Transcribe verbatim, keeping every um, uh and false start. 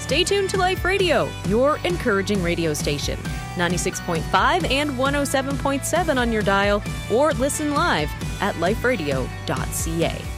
stay tuned to Life Radio, your encouraging radio station. ninety-six point five and one oh seven point seven on your dial, or listen live at life radio dot c a.